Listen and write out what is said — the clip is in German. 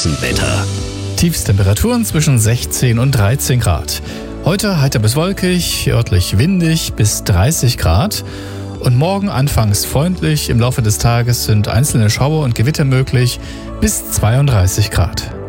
Hessenwetter. Tiefstemperaturen zwischen 16 und 13 Grad. Heute heiter bis wolkig, örtlich windig bis 30 Grad. Und morgen anfangs freundlich, im Laufe des Tages sind einzelne Schauer und Gewitter möglich bis 32 Grad.